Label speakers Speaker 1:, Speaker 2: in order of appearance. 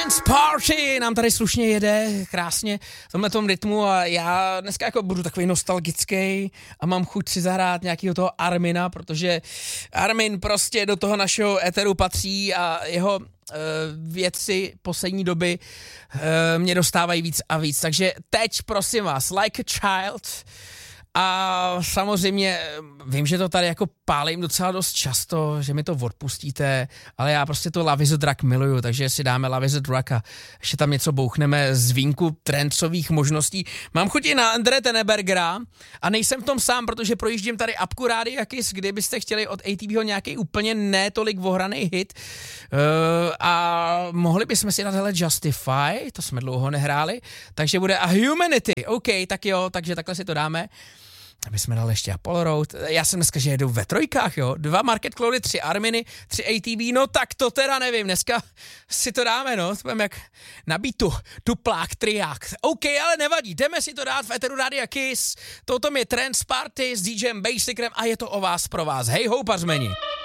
Speaker 1: Trance Party nám tady slušně jede, krásně v tomhletom rytmu a já dneska jako budu takový nostalgický a mám chuť si zahrát nějakého toho Armina, protože Armin prostě do toho našeho éteru patří a jeho věci poslední doby mě dostávají víc a víc, takže teď prosím vás, Like a Child. A samozřejmě vím, že to tady jako pálím docela dost často, že mi to odpustíte, ale já prostě to Love is a Drug miluju, takže si dáme Love is a Drug a ještě tam něco bouchneme z vínku trencových možností. Mám chuť i na Andre Tenebergera a nejsem v tom sám, protože projíždím tady apku Rádia Kiss, kdybyste chtěli od ATBho nějaký úplně ne tolik ohraný hit a mohli bychom si dát hele Justify, to jsme dlouho nehráli, takže bude a Humanity, OK, tak jo, takže takhle si to dáme. Aby jsme dali ještě Apollo Road. Já jsem dneska, že jedu ve trojkách, jo. 2 Market Cloudy, 3 Arminy, 3 ATB, no tak to teda nevím. Dneska si to dáme, no. To budeme jak na beatu, duplák, triák. OK, ale nevadí, jdeme si to dát v éteru Rádia Kiss. Toto je Trance Party s DJem Basicrem a je to o vás, pro vás. Hej ho, pařmeni.